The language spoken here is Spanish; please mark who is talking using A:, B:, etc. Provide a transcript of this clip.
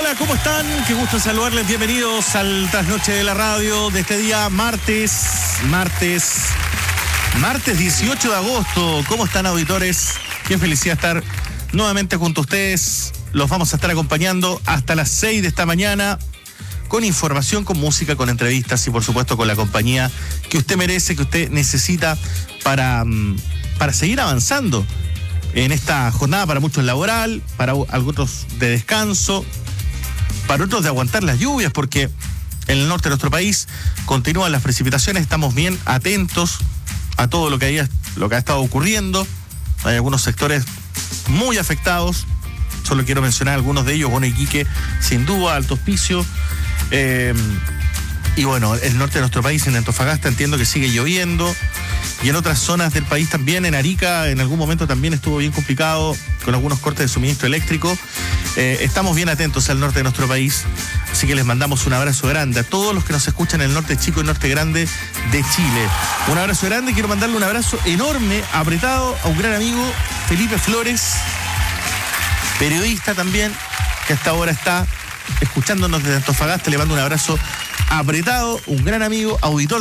A: Hola, ¿cómo están? Qué gusto saludarles. Bienvenidos al Trasnoche de la Radio de este día, martes 18 de agosto. ¿Cómo están, auditores? Qué felicidad estar nuevamente junto a ustedes. Los vamos a estar acompañando hasta las 6 de esta mañana con información, con música, con entrevistas y por supuesto con la compañía que usted merece, que usted necesita para seguir avanzando en esta jornada, para muchos laboral, para algunos de descanso, para otros de aguantar las lluvias, porque en el norte de nuestro país continúan las precipitaciones. Estamos bien atentos a todo lo que ha estado ocurriendo. Hay algunos sectores muy afectados. Solo quiero mencionar algunos de ellos. Bueno, Iquique, sin duda, Alto Hospicio. Y bueno, el norte de nuestro país, en Antofagasta, entiendo que sigue lloviendo. Y en otras zonas del país también, en Arica, en algún momento también estuvo bien complicado con algunos cortes de suministro eléctrico. Estamos bien atentos al norte de nuestro país, así que les mandamos un abrazo grande a todos los que nos escuchan en el norte chico y norte grande de Chile. Un abrazo grande, quiero mandarle un abrazo enorme, apretado, a un gran amigo, Felipe Flores, periodista también, que hasta ahora está escuchándonos desde Antofagasta. Le mando un abrazo apretado, un gran amigo, auditor